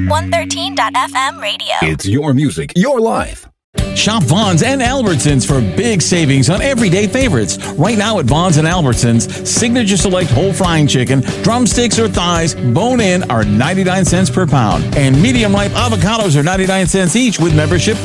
113.FM radio. It's your music, your life. Shop Vaughn's and Albertsons for big savings on everyday favorites. Right now at Vaughn's and Albertsons, Signature Select whole frying chicken, drumsticks or thighs, bone-in are 99 cents per pound. And medium ripe avocados are 99 cents each with membership